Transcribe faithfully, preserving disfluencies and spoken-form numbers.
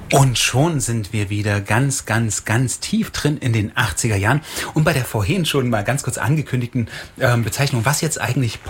Und schon sind wir wieder ganz, ganz, ganz tief drin in den achtziger Jahren. Und bei der vorhin schon mal ganz kurz angekündigten ähm, Bezeichnung, was jetzt eigentlich